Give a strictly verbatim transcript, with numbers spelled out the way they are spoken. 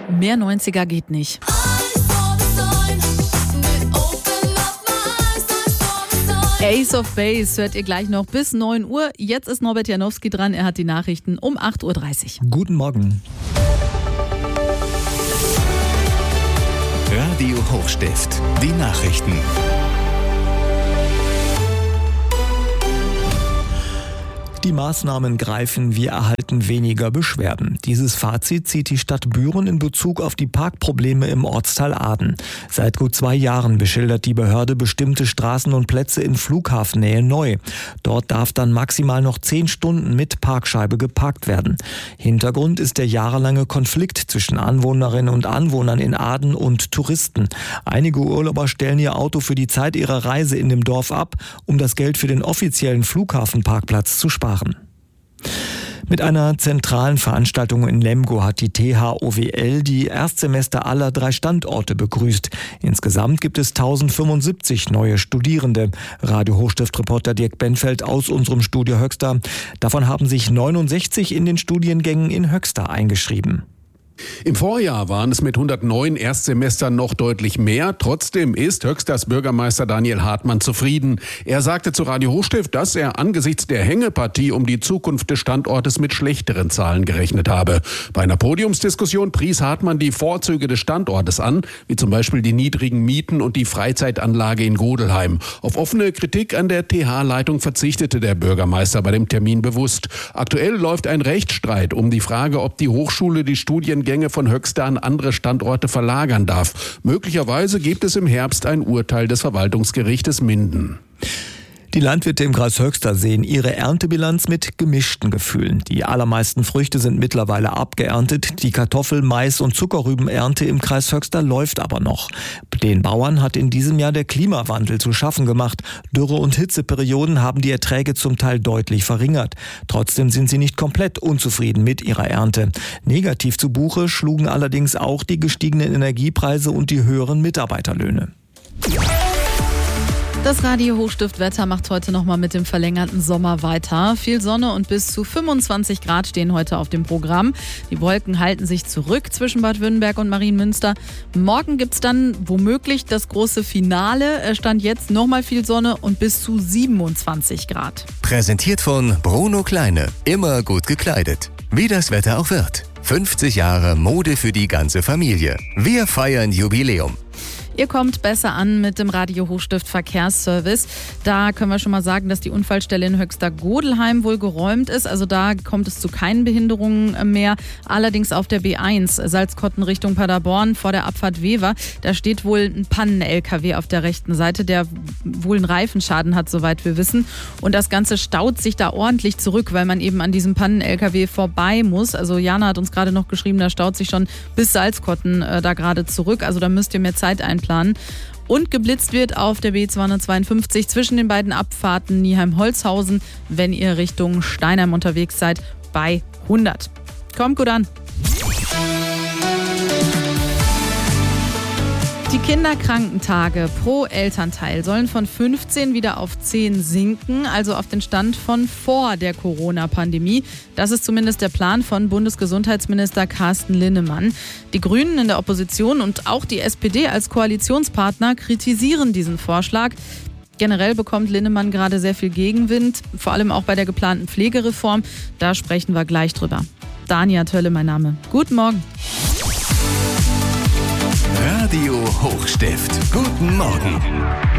Mehr neunziger geht nicht. Ace of Base hört ihr gleich noch bis neun Uhr. Jetzt ist Norbert Janowski dran. Er hat die Nachrichten um acht Uhr dreißig. Guten Morgen. Radio Hochstift. Die Nachrichten. Die Maßnahmen greifen, wir erhalten weniger Beschwerden. Dieses Fazit zieht die Stadt Büren in Bezug auf die Parkprobleme im Ortsteil Aden. Seit gut zwei Jahren beschildert die Behörde bestimmte Straßen und Plätze in Flughafennähe neu. Dort darf dann maximal noch zehn Stunden mit Parkscheibe geparkt werden. Hintergrund ist der jahrelange Konflikt zwischen Anwohnerinnen und Anwohnern in Aden und Touristen. Einige Urlauber stellen ihr Auto für die Zeit ihrer Reise in dem Dorf ab, um das Geld für den offiziellen Flughafenparkplatz zu sparen. Mit einer zentralen Veranstaltung in Lemgo hat die T H O W L die Erstsemester aller drei Standorte begrüßt. Insgesamt gibt es tausendfünfundsiebzig neue Studierende. Radio Hochstift-Reporter Dirk Benfeld aus unserem Studio Höxter. Davon haben sich neunundsechzig in den Studiengängen in Höxter eingeschrieben. Im Vorjahr waren es mit hundertneun Erstsemestern noch deutlich mehr. Trotzdem ist Höxters Bürgermeister Daniel Hartmann zufrieden. Er sagte zu Radio Hochstift, dass er angesichts der Hängepartie um die Zukunft des Standortes mit schlechteren Zahlen gerechnet habe. Bei einer Podiumsdiskussion pries Hartmann die Vorzüge des Standortes an, wie zum Beispiel die niedrigen Mieten und die Freizeitanlage in Godelheim. Auf offene Kritik an der T H-Leitung verzichtete der Bürgermeister bei dem Termin bewusst. Aktuell läuft ein Rechtsstreit um die Frage, ob die Hochschule die Studiengänge von Höxter an andere Standorte verlagern darf. Möglicherweise gibt es im Herbst ein Urteil des Verwaltungsgerichtes Minden. Die Landwirte im Kreis Höxter sehen ihre Erntebilanz mit gemischten Gefühlen. Die allermeisten Früchte sind mittlerweile abgeerntet. Die Kartoffel-, Mais- und Zuckerrübenernte im Kreis Höxter läuft aber noch. Den Bauern hat in diesem Jahr der Klimawandel zu schaffen gemacht. Dürre- und Hitzeperioden haben die Erträge zum Teil deutlich verringert. Trotzdem sind sie nicht komplett unzufrieden mit ihrer Ernte. Negativ zu Buche schlugen allerdings auch die gestiegenen Energiepreise und die höheren Mitarbeiterlöhne. Das Radio Hochstift-Wetter macht heute nochmal mit dem verlängerten Sommer weiter. Viel Sonne und bis zu fünfundzwanzig Grad stehen heute auf dem Programm. Die Wolken halten sich zurück zwischen Bad Württemberg und Marienmünster. Morgen gibt es dann womöglich das große Finale. Stand jetzt nochmal viel Sonne und bis zu siebenundzwanzig Grad. Präsentiert von Bruno Kleine. Immer gut gekleidet. Wie das Wetter auch wird. fünfzig Jahre Mode für die ganze Familie. Wir feiern Jubiläum. Ihr kommt besser an mit dem Radio Hochstift Verkehrsservice. Da können wir schon mal sagen, dass die Unfallstelle in Höxter-Godelheim wohl geräumt ist. Also da kommt es zu keinen Behinderungen mehr. Allerdings auf der B eins Salzkotten Richtung Paderborn vor der Abfahrt Wever. Da steht wohl ein Pannen-L K W auf der rechten Seite, der wohl einen Reifenschaden hat, soweit wir wissen. Und das Ganze staut sich da ordentlich zurück, weil man eben an diesem Pannen-L K W vorbei muss. Also Jana hat uns gerade noch geschrieben, da staut sich schon bis Salzkotten äh, da gerade zurück. Also da müsst ihr mehr Zeit einplanen. Und geblitzt wird auf der B zweihundertzweiundfünfzig zwischen den beiden Abfahrten Nieheim-Holzhausen, wenn ihr Richtung Steinheim unterwegs seid, bei hundert. Kommt gut an. Die Kinderkrankentage pro Elternteil sollen von fünfzehn wieder auf zehn sinken, also auf den Stand von vor der Corona-Pandemie. Das ist zumindest der Plan von Bundesgesundheitsminister Carsten Linnemann. Die Grünen in der Opposition und auch die S P D als Koalitionspartner kritisieren diesen Vorschlag. Generell bekommt Linnemann gerade sehr viel Gegenwind, vor allem auch bei der geplanten Pflegereform. Da sprechen wir gleich drüber. Dania Tölle, mein Name. Guten Morgen. Radio Hochstift. Guten Morgen.